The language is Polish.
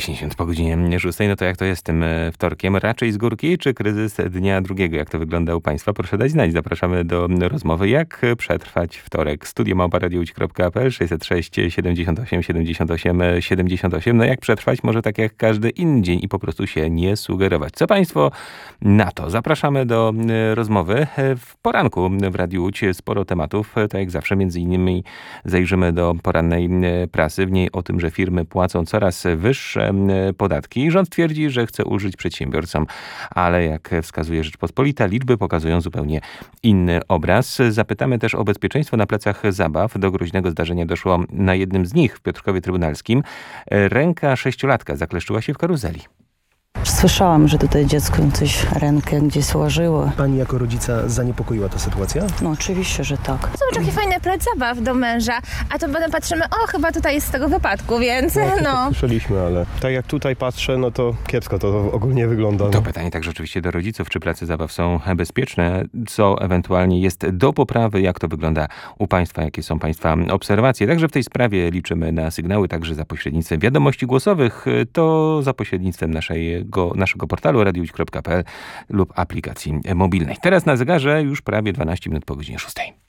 10 minut po godzinie 6. No to jak to jest tym wtorkiem? Raczej z górki, czy kryzys dnia drugiego? Jak to wygląda u Państwa? Proszę dać znać. Zapraszamy do rozmowy. Jak przetrwać wtorek? studio@radiowodź.pl 606 78 78 78. No jak przetrwać? Może tak jak każdy inny dzień i po prostu się nie sugerować. Co Państwo na to? Zapraszamy do rozmowy. W poranku w Radiu Łódź sporo tematów. Tak jak zawsze, między innymi zajrzymy do porannej prasy. W niej o tym, że firmy płacą coraz wyższe podatki. Rząd twierdzi, że chce ulżyć przedsiębiorcom, ale jak wskazuje Rzeczpospolita, liczby pokazują zupełnie inny obraz. Zapytamy też o bezpieczeństwo na placach zabaw. Do groźnego zdarzenia doszło na jednym z nich w Piotrkowie Trybunalskim. Ręka 6-latka zakleszczyła się w karuzeli. Słyszałam, że tutaj dziecko coś rękę gdzieś złożyło. Pani jako rodzica zaniepokoiła ta sytuacja? No oczywiście, że tak. Zobacz, jaki fajny plac zabaw do męża, a to potem patrzymy, o chyba tutaj jest z tego wypadku, więc no. Słyszeliśmy, ale tak jak tutaj patrzę, no to kiepsko to ogólnie wygląda. To pytanie także oczywiście do rodziców, czy place zabaw są bezpieczne, co ewentualnie jest do poprawy, jak to wygląda u Państwa, jakie są Państwa obserwacje. Także w tej sprawie liczymy na sygnały, także za pośrednictwem wiadomości głosowych, to za pośrednictwem naszego portalu radiowodź.pl lub aplikacji mobilnej. Teraz na zegarze już prawie 12 minut po godzinie 6.